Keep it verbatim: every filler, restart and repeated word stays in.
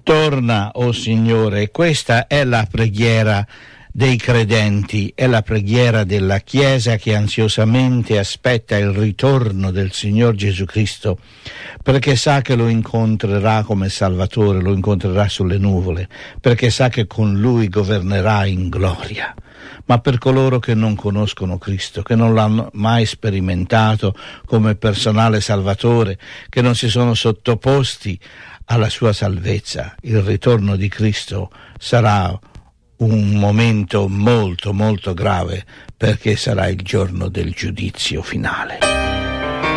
Torna, o oh Signore, e questa è la preghiera dei credenti, è la preghiera della Chiesa che ansiosamente aspetta il ritorno del Signor Gesù Cristo, perché sa che lo incontrerà come Salvatore, lo incontrerà sulle nuvole, perché sa che con Lui governerà in gloria. Ma per coloro che non conoscono Cristo, che non l'hanno mai sperimentato come personale Salvatore, che non si sono sottoposti alla sua salvezza, il ritorno di Cristo sarà un momento molto molto grave, perché sarà il giorno del giudizio finale.